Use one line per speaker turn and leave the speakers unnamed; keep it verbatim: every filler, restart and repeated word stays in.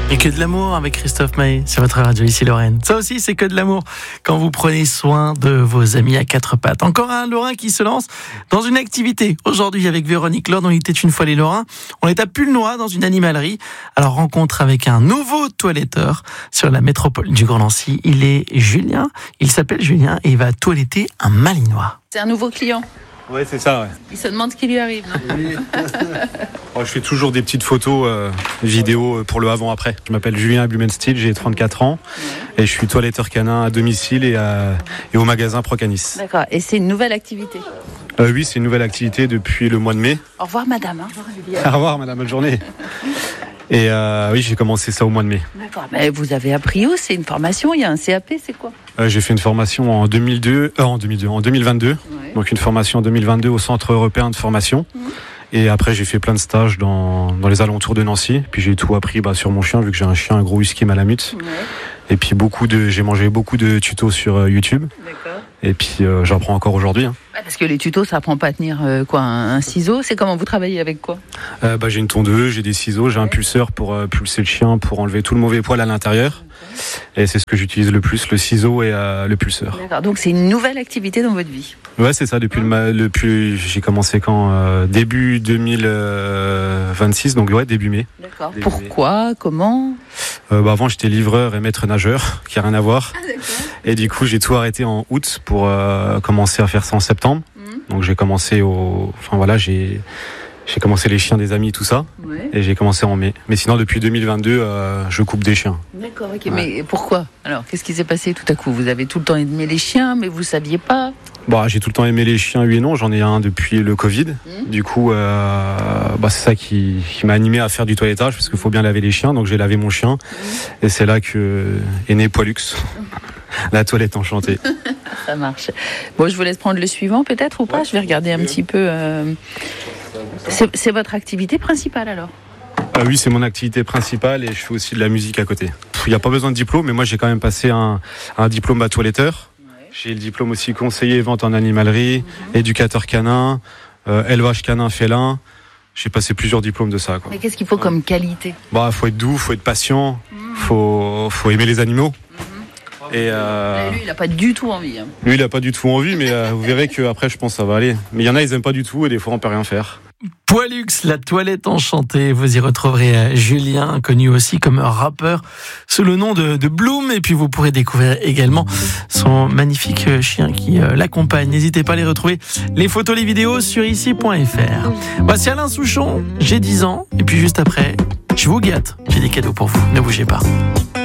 Et que de l'amour avec Christophe Maé sur votre radio ici Lorraine. Ça aussi c'est que de l'amour quand vous prenez soin de vos amis à quatre pattes. Encore un Lorrain qui se lance dans une activité. Aujourd'hui avec Véronique Lord, on était une fois les Lorrains. On est à Pulnoy dans une animalerie. Alors rencontre avec un nouveau toiletteur sur la métropole du Grand Nancy. Il est Julien, il s'appelle Julien et il va toiletter un Malinois.
C'est un nouveau client.
Ouais, c'est ça, ouais.
Il se demande ce qui lui arrive, non ?
Oui. Oh, je fais toujours des petites photos, euh, vidéos pour le avant-après. Je m'appelle Julien Blumenstiel, j'ai trente-quatre ans et je suis toiletteur canin à domicile et, à, et au magasin Procanis.
D'accord, et c'est une nouvelle activité ?
euh, Oui, c'est une nouvelle activité depuis le mois de mai.
Au revoir madame. Hein.
Au revoir madame, bonne journée. Et euh, oui, j'ai commencé ça au mois de mai.
D'accord, mais vous avez appris où ? C'est une formation, il y a un C A P, c'est quoi ?
euh, J'ai fait une formation en deux mille deux, euh, en deux mille deux, en deux mille vingt-deux. Ouais. Donc une formation en deux mille vingt-deux au Centre européen de formation. Mmh. Et après, j'ai fait plein de stages dans, dans les alentours de Nancy. Puis j'ai tout appris bah, sur mon chien, vu que j'ai un chien, un gros husky malamute. Ouais. Et puis beaucoup de, j'ai mangé beaucoup de tutos sur euh, YouTube. D'accord. Et puis euh, j'apprends encore aujourd'hui. Hein.
Ouais, parce que les tutos, ça apprend pas à tenir euh, quoi, un, un ciseau. C'est comment vous travaillez avec quoi ?
euh, bah, J'ai une tondeuse, j'ai des ciseaux, j'ai ouais. un pulseur pour euh, pulser le chien, pour enlever tout le mauvais poil à l'intérieur. Okay. Et c'est ce que j'utilise le plus, le ciseau et euh, le pulseur.
D'accord. Donc c'est une nouvelle activité dans votre vie ?
Ouais, c'est ça. Depuis mmh. le, le plus, j'ai commencé quand euh, début deux mille vingt-six, donc ouais, début mai.
D'accord.
Début
Pourquoi ?
mai.
Comment ?
euh, bah, Avant, j'étais livreur et maître nageur, qui a rien à voir.
Ah, d'accord.
Et du coup, j'ai tout arrêté en août pour euh, commencer à faire ça en septembre. Mmh. Donc j'ai commencé au, enfin voilà, j'ai. J'ai commencé les chiens des amis, tout ça, ouais. Et j'ai commencé en mai. Mais sinon, depuis deux mille vingt-deux, euh, je coupe des chiens.
D'accord, ok. Ouais. Mais pourquoi ? Alors, qu'est-ce qui s'est passé tout à coup ? Vous avez tout le temps aimé les chiens, mais vous ne saviez pas ?
Bah, j'ai tout le temps aimé les chiens, oui et non. J'en ai un depuis le Covid. Mmh. Du coup, euh, bah, c'est ça qui, qui m'a animé à faire du toilettage, parce qu'il faut bien laver les chiens. Donc, j'ai lavé mon chien. Mmh. Et c'est là que est né Poilux. La toilette enchantée.
Ça marche. Bon, je vous laisse prendre le suivant, peut-être, ou pas ? Ouais. Je vais regarder un petit peu... Euh... C'est, c'est votre activité principale alors ?
euh, Oui, c'est mon activité principale et je fais aussi de la musique à côté. Il n'y a pas besoin de diplôme, mais moi j'ai quand même passé un, un diplôme à toiletteur. Ouais. J'ai le diplôme aussi conseiller vente en animalerie, mm-hmm. éducateur canin, euh, élevage canin félin. J'ai passé plusieurs diplômes de ça. Quoi.
Mais qu'est-ce qu'il faut ouais. comme qualité ?
Bah, faut être doux, faut être patient, mm-hmm. faut, faut aimer les animaux. Et euh...
lui, il n'a pas du tout envie. Hein.
Lui, il n'a pas du tout envie, mais euh, vous verrez qu'après, je pense que ça va aller. Mais il y en a, ils n'aiment pas du tout et des fois, on ne peut rien faire.
Poilux, la toilette enchantée. Vous y retrouverez Julien, connu aussi comme rappeur sous le nom de, de Bloom. Et puis, vous pourrez découvrir également son magnifique chien qui euh, l'accompagne. N'hésitez pas à les retrouver. Les photos, les vidéos sur ici point f r. Voici Alain Souchon, j'ai dix ans. Et puis, juste après, je vous gâte. J'ai des cadeaux pour vous. Ne bougez pas.